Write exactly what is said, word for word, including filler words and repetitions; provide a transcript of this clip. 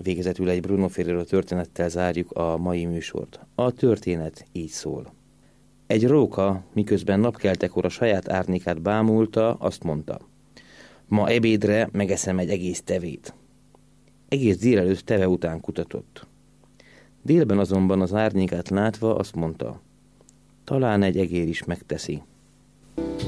Végezetül egy Bruno Ferrero történettel zárjuk a mai műsort. A történet így szól. Egy róka, miközben napkeltekor a saját árnyékát bámulta, azt mondta: ma ebédre megeszem egy egész tevét. Egész délelőtt teve után kutatott. Délben azonban az árnyékát látva azt mondta: talán egy egér is megteszi.